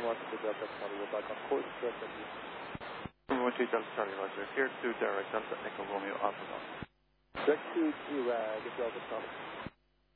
1 to Delta Charlie, we're back on course, direct at you. 1 to Delta Charlie, roger. Here to direct Delta Echo Romeo Alpha. Direct to G-Rag, Delta Charlie.